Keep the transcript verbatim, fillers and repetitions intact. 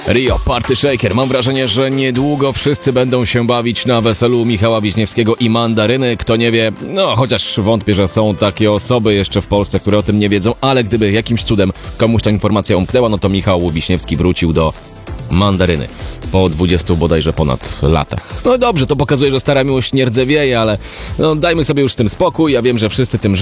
Rio Party Shaker. Mam wrażenie, że niedługo wszyscy będą się bawić na weselu Michała Wiśniewskiego i Mandaryny. Kto nie wie, no chociaż wątpię, że są takie osoby jeszcze w Polsce, które o tym nie wiedzą, ale gdyby jakimś cudem komuś ta informacja umknęła, no to Michał Wiśniewski wrócił do Mandaryny po dwudziestu bodajże ponad latach. No dobrze, to pokazuje, że stara miłość nie rdzewieje, ale no, dajmy sobie już z tym spokój. Ja wiem, że wszyscy tym